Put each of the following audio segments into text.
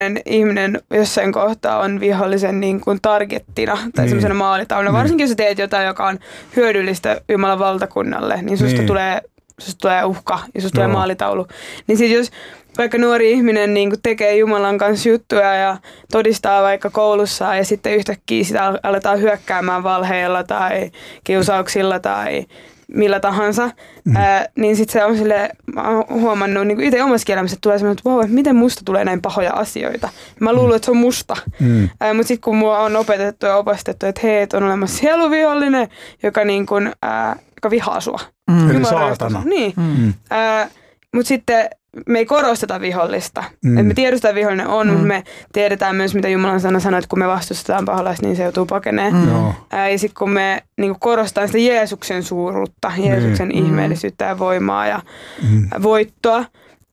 ihminen jossain kohtaa on vihollisen niin kuin targettina tai semmoisena maalitauluna. Varsinkin jos sä teet jotain, joka on hyödyllistä Jumalan valtakunnalle, niin susta tulee uhka ja susta tulee maalitaulu. Niin sit jos vaikka nuori ihminen niin kuin tekee Jumalan kanssa juttuja ja todistaa vaikka koulussa ja sitten yhtäkkiä sitä aletaan hyökkäämään valheilla tai kiusauksilla tai millä tahansa, niin sitten se on silleen, mä oon huomannut niin itse omassa elämässä, että tulee semmoinen, että wow, miten musta tulee näin pahoja asioita. Mä luulen, että se on musta. Mutta sitten kun mua on opetettu ja opastettu, että hei, on olemassa sieluvihollinen, joka, niin kun, joka vihaa sua. Eli saatana. Niin. Mutta sitten me ei korosteta vihollista. Et me tiedostetaan, vihollinen on, mutta me tiedetään myös, mitä Jumalan sana sanoo, että kun me vastustetaan paholaista, niin se joutuu pakenemaan. Ja sitten kun me niin korostetaan sitä Jeesuksen suuruutta, Jeesuksen ihmeellisyyttä ja voimaa ja voittoa.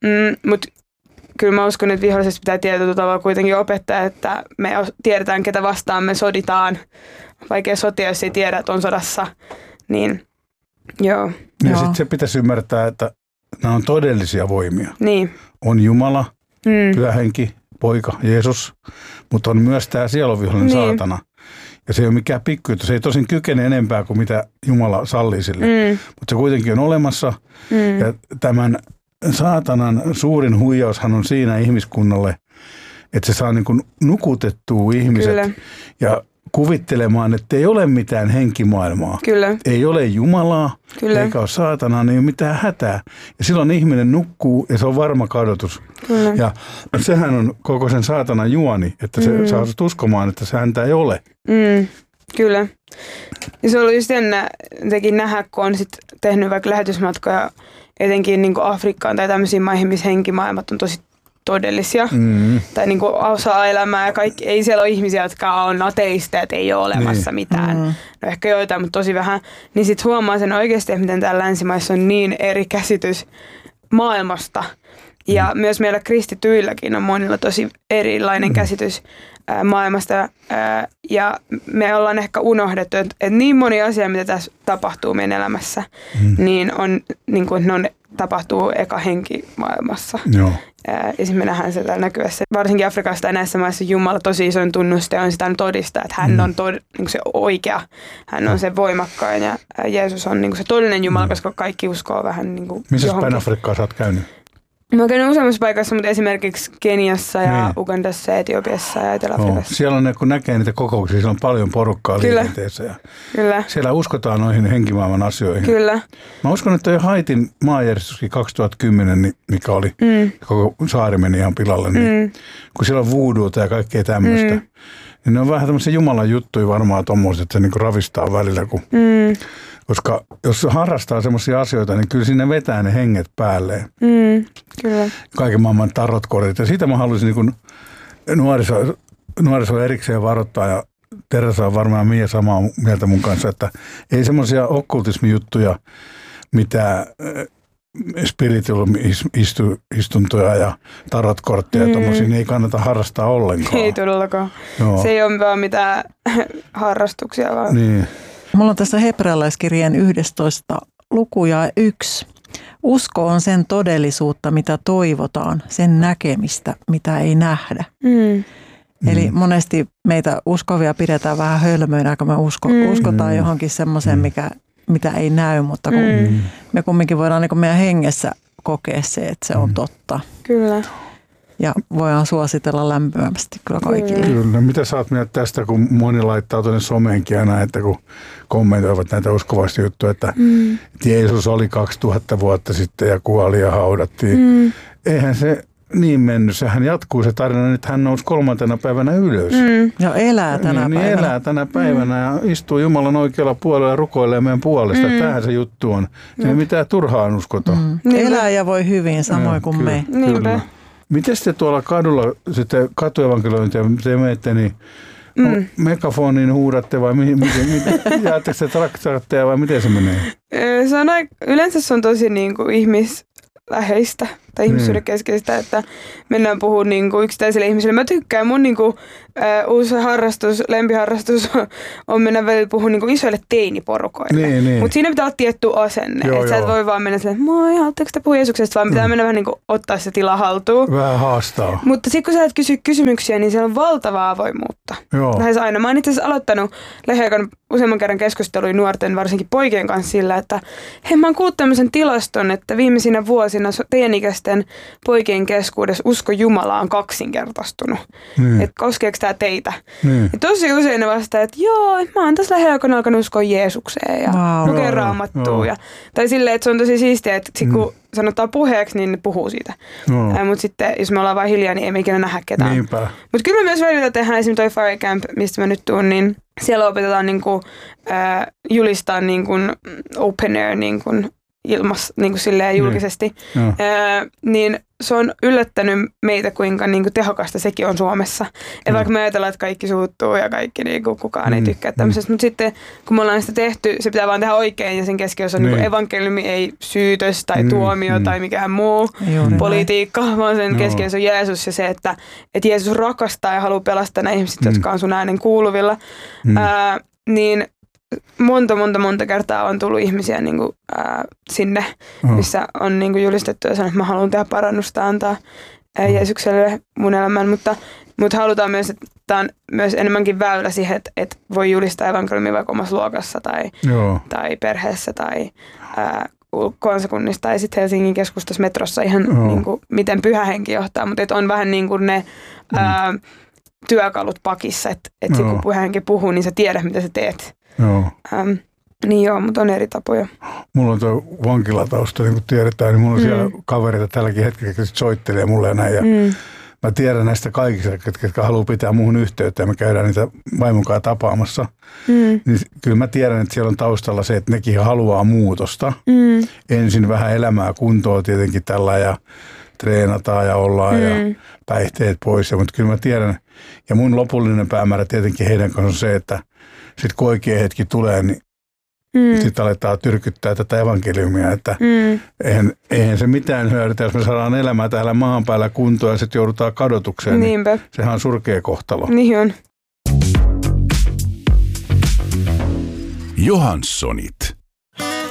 Mutta kyllä mä uskon, että vihollisesta pitää tietyllä tavalla kuitenkin opettaa, että me tiedetään, ketä vastaan me soditaan. Vaikea sotia, jos ei tiedä, että on sodassa. Niin, joo. Ja sitten se pitäisi ymmärtää, että nämä on todellisia voimia. Niin. On Jumala, pyhähenki, poika, Jeesus, mutta on myös tämä sieluvihollinen saatana. Ja se ei ole mikään pikkujuttu. Se ei tosin kykene enempää kuin mitä Jumala sallii sille. Mutta se kuitenkin on olemassa. Ja tämän saatanan suurin huijaushan on siinä ihmiskunnalle, että se saa niin kuin nukutettua ihmiset. Kyllä. Ja kuvittelemaan, että ei ole mitään henkimaailmaa. Kyllä. Ei ole Jumalaa, eikä ole saatanaa, niin ei ole mitään hätää. Ja silloin ihminen nukkuu ja se on varma kadotus. Kyllä. Ja sehän on koko sen saatanan juoni, että se saa sut uskomaan, että se häntä ei ole. Kyllä. Ja se on ollut just jännä nähdä, kun on sit tehnyt vaikka lähetysmatkoja etenkin niin kuin Afrikkaan tai tämmöisiin maihin, missä henkimaailmat on tosi todellisia tai niin kuin osaa elämää ja kaikki. Ei siellä ole ihmisiä, jotka on ateisteja, että ei ole olemassa mitään. No ehkä joitain, mutta tosi vähän. Niin sitten huomaa sen oikeasti, että miten täällä länsimaissa on niin eri käsitys maailmasta. Ja myös meillä kristityilläkin on monilla tosi erilainen käsitys maailmasta. Ja me ollaan ehkä unohdettu, että niin moni asia, mitä tässä tapahtuu meidän elämässä, niin on niin kuin, ne tapahtuu eka henkimaailmassa. Joo. Ja sitten me nähdään se täällä näkyvässä. Varsinkin Afrikassa ja näissä maissa Jumala tosi isoin tunnuste on sitä todistaa, että hän on niin se oikea, hän on se voimakkain ja Jeesus on niin se todellinen Jumala, koska kaikki uskoo vähän niin kuin missä päin Afrikkaa sä oot käynyt? Mä oon käynyt useammassa paikassa, mutta esimerkiksi Keniassa ja Ugandassa ja Etiopiassa ja Etelä-Afrikassa. Siellä on, kun näkee niitä kokouksia, siellä on paljon porukkaa liikenteessä. Ja siellä uskotaan noihin henkimaailman asioihin. Kyllä. Mä uskon, että jo Haitin maanjärjestyskin 2010, mikä oli, koko saari meni ihan pilalle, niin, kun siellä on voodooita ja kaikkea tämmöistä, niin ne on vähän tämmöisiä Jumalan juttuja varmaan tommoiset, että se niinku ravistaa välillä, koska jos harrastaa semmoisia asioita, niin kyllä sinne vetää ne henget päälleen. Kyllä. Kaiken maailman tarotkortit. Ja siitä mä haluaisin niin nuoriso erikseen varoittaa, ja Teresa on varmaan Mia samaa mieltä mun kanssa, että ei semmoisia okkultismijuttuja, mitä spiritual-istuntoja ja tarotkortteja ja tommosia, niin ei kannata harrastaa ollenkaan. Ei todellakaan. Joo. Se ei ole vaan mitään harrastuksia vaan. Niin. Mulla on tässä hebrealaiskirjeen 11 luku ja 1. Usko on sen todellisuutta, mitä toivotaan, sen näkemistä, mitä ei nähdä. Eli monesti meitä uskovia pidetään vähän hölmöinä, kun me uskotaan johonkin semmoiseen, mitä ei näy, mutta kun me kumminkin voidaan niin meidän hengessä kokea se, että se on totta. Kyllä. Ja voidaan suositella lämpimästi kyllä kaikille. Kyllä. Mitä sä oot mieltä tästä, kun moni laittaa tuonne someenkin aina, että kun kommentoivat näitä uskovaisia juttuja, että Jeesus oli 2000 vuotta sitten ja kuoli ja haudattiin. Eihän se niin mennyt. Sehän jatkuu se tarina, että hän nousi 3. päivänä ylös. Ja elää tänä päivänä. Elää tänä päivänä ja istuu Jumalan oikealla puolella ja rukoilee meidän puolesta. Tämähän se juttu on. Ei mitään turhaan uskota. Elää ja voi hyvin, samoin kuin me. Kyllä. Miten te tuolla kadulla sitten katuevankelointia te menette, niin megafoniin huudatte vai jaatteko te traktaatteja vai miten se menee? Yleensä se on tosi niin kuin ihmisläheistä tai ihmisyyden keskeistä, että mennään puhumaan niin kuin yksittäisille ihmisille. Mä tykkään, mun niin kuin, uusi lempiharrastus on mennä välillä puhua niin kuin isoille teiniporukoille. Niin. Mutta siinä pitää olla tietty asenne. Että sä et voi vaan mennä silleen, että moi, haluatteko te puhua Jeesuksesta, vaan pitää mennä vähän niin kuin ottaa se tila haltuun. Vähän haastaa. Mutta sitten kun sä et kysy kysymyksiä, niin siellä on valtavaa avoimuutta. Lähes aina. Mä oon itse asiassa aloittanut lähiaikoina useamman kerran keskusteluja nuorten, varsinkin poikien kanssa sillä, että hei, mä oon kuullut tämmöisen tilaston, että viimeisinä vuosina teidän ikäisten poikien keskuudessa usko Jumalaa on kaksinkertaistunut. Että koskeeko tämä teitä? Ja tosi usein ne vastaa, että joo, mä oon tässä lähiaikoina alkanut uskoa Jeesukseen ja lukea Raamattua. Tai silleen, että se on tosi siistiä, että sit kun sanotaan puheeksi, niin ne puhuu siitä. Mutta sitten, jos me ollaan vaan hiljaa, niin ei me ikinä nähdä ketään. Mutta kyllä me myös välillä tehdään esimerkiksi toi Fire Camp, mistä mä nyt tuun, niin siellä opetetaan niinku, julistaa niinku open air niinku, niinku silleen julkisesti. Niin se on yllättänyt meitä, kuinka niinku tehokasta sekin on Suomessa. Ja vaikka me ajatellaan, että kaikki suuttuu ja kaikki niinku, kukaan ei tykkää tämmöisestä. Mutta sitten kun me ollaan sitä tehty, se pitää vaan tehdä oikein ja sen keskiössä on niinku evankeliumi, ei syytös tai tuomio tai mikään muu politiikka, vaan sen keskiössä on Jeesus ja se, että Jeesus rakastaa ja haluaa pelastaa nämä ihmiset, jotka on sun äänen kuuluvilla. Niin monta kertaa on tullut ihmisiä niin kuin, sinne, missä on niin kuin julistettu ja sanonut, että mä haluan tehdä parannusta, antaa Jeesukselle mun elämän, mutta halutaan myös, että tämä on myös enemmänkin väylä siihen, että voi julistaa evankeliumia vaikka omassa luokassa tai perheessä tai kansakunnissa tai sitten Helsingin keskustassa metrossa ihan niin kuin, miten Pyhä Henki johtaa, mutta on vähän niin kuin ne työkalut pakissa, että kun Pyhä Henki puhuu, niin sä tiedät, mitä sä teet. Niin mutta on eri tapoja. Mulla on tuo vankilatausta, niin kuin tiedetään, niin mulla on siellä kavereita tälläkin hetkellä, jotka soittelee mulle ja näin. Ja mä tiedän näistä kaikista, jotka haluaa pitää muuhun yhteyttä ja me käydään niitä vaimonkaan tapaamassa. Niin kyllä mä tiedän, että siellä on taustalla se, että nekin haluaa muutosta. Ensin vähän elämää kuntoon tietenkin tällä ja treenataan ja ollaan ja päihteet pois. Mutta kyllä mä tiedän, ja mun lopullinen päämäärä tietenkin heidän kanssa on se, että sitten kun oikea hetki tulee, niin sitten aletaan tyrkyttää tätä evankeliumia, että eihän se mitään hyödytä, jos me saadaan elämää täällä maan päällä kuntoon ja sitten joudutaan kadotukseen. Niinpä. Niin sehän on surkea kohtalo. Niin on. Johanssonit.